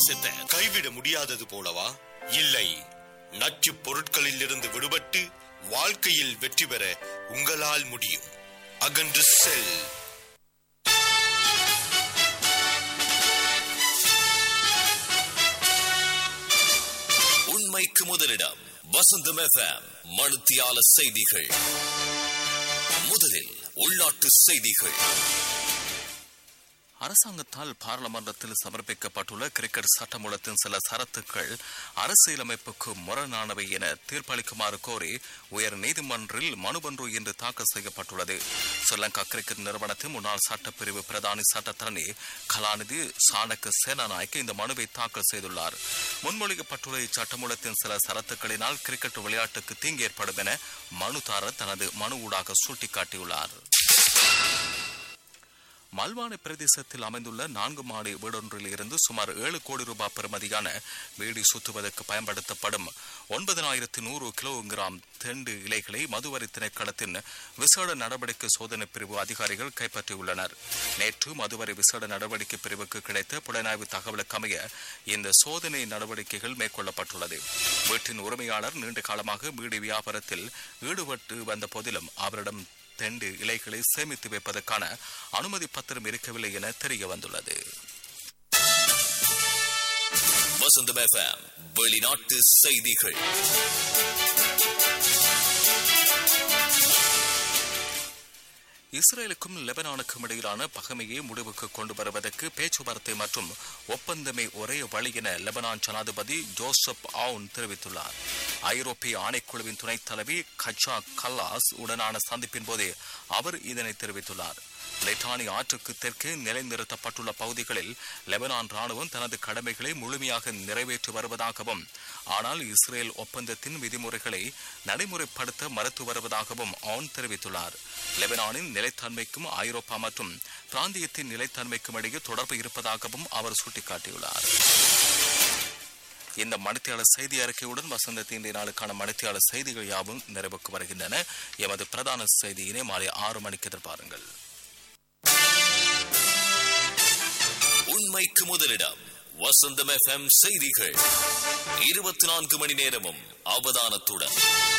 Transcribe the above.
நேசத்தை கைவிட முடியாதது போலவா? இல்லை, நச்சுப் பொருட்களில் இருந்து விடுபட்டு வாழ்க்கையில் வெற்றி பெற உங்களால் முடியும். அகன்று செல். உண்மைக்கு முதலிடம் வசந்தம் FM. மணித்தியால செய்திகள். முதலில் உள்நாட்டு செய்திகள். அரசாங்கத்தால் பாராளுமன்றத்தில் சமர்ப்பிக்கப்பட்டுள்ள கிரிக்கெட் சட்டமூலத்தின் சில சரத்துக்கள் அரசியலமைப்புக்கு முரணானவை என தீர்ப்பளிக்குமாறு கோரி உயர் நீதிமன்றில் மனு ஒன்று இன்று தாக்கல் செய்யப்பட்டுள்ளது. ஸ்ரீலங்கா கிரிக்கெட் நிறுவனத்தின் முன்னாள் சட்டப்பிரிவு பிரதானி சட்டத்தரணி கலாநிதி சாணக்க சேனாநாயக்க இந்த மனுவை தாக்கல் செய்துள்ளார். முன்மொழிக்கப்பட்டுள்ள இச்சட்டமூலத்தின் சில சரத்துக்களினால் கிரிக்கெட் விளையாட்டுக்கு தீங்கு ஏற்படும் என மனுதாரர் தனது மனு ஊடாக சுட்டிக்காட்டியுள்ளார். மல்வானை பிரதேசத்தில் அமைந்துள்ள 4 மாடி வீடொன்றில் இருந்து சுமார் 7 கோடி ரூபாய் பெறுமதியான வீடி சுத்துவதற்கு பயன்படுத்தப்படும் 9100 கிலோகிராம் தெண்டு இலைகளை மதுவரி திணைக்களத்தின் விசேட நடவடிக்கை சோதனை பிரிவு அதிகாரிகள் கைப்பற்றியுள்ளனர். நேற்று மதுவரி விசேட நடவடிக்கை பிரிவுக்கு கிடைத்த புலனாய்வு தகவலுக்கு அமைய இந்த சோதனை நடவடிக்கைகள் மேற்கொள்ளப்பட்டுள்ளது. வீட்டின் உரிமையாளர் நீண்ட காலமாக வீடு வியாபாரத்தில் ஈடுபட்டு வந்த போதிலும் அவரிடம் தெண்டு இலைகளை சேமித்து வைப்பதற்கான அனுமதி பத்திரம் இருக்கவில்லை என தெரிய வந்துள்ளது. வசந்தம் FM வெளிநாட்டு செய்திகள். இஸ்ரேலுக்கும் லெபனானுக்கும் இடையிலான பகைமையை முடிவுக்கு கொண்டு வருவதற்கு பேச்சுவார்த்தை மற்றும் ஒப்பந்தமே ஒரே வழி என லெபனான் ஜனாதிபதி ஜோசப் ஆவுன் தெரிவித்துள்ளார். ஐரோப்பிய ஆணைக்குழுவின் துணைத் தலைவி கஜா கல்லாஸ் உடனான சந்திப்பின் போதே அவர் இதனை தெரிவித்துள்ளார். லிட்டானி ஆற்றுக்கு தெற்கே நிலைநிறுத்தப்பட்டுள்ள பகுதிகளில் லெபனான் ராணுவம் தனது கடமைகளை முழுமையாக நிறைவேற்றி வருவதாகவும், ஆனால் இஸ்ரேல் ஒப்பந்தத்தின் விதிமுறைகளை நடைமுறைப்படுத்த மறுத்து வருவதாகவும் ஆன் தெரிவித்துள்ளார். லெபனானின் நிலைத்தன்மைக்கும் ஐரோப்பா மற்றும் பிராந்தியத்தின் நிலைத்தன்மைக்கும் இடையே தொடர்பு இருப்பதாகவும் அவர் சுட்டிக்காட்டியுள்ளார். இந்த மணித்தியாளர் செய்தி அறிக்கையுடன் வசந்தத்தின் இன்றைய நாளுக்கான மணித்தியாளர் செய்திகள் யாவும் நிறைவுக்கு வருகின்றன. எமது பிரதான செய்தியினை மாலை 6 மணிக்கு எதிர்பாருங்கள். உண்மைக்கு முதலிடம் வசந்தம் FM செய்திகள். 24 மணி நேரமும் அவதானத்துடன்.